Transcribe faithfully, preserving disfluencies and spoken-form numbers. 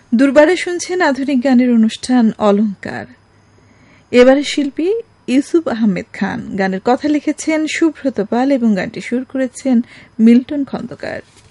দুর্বারে শুনছেন আধুনিক গানের অনুষ্ঠান অলংকার। এবারে শিল্পী ইউসুফ আহমেদ খান। গানের কথা লিখেছেন সুব্রত পাল এবং গানটি সুর করেছেন মিল্টন খন্দকার।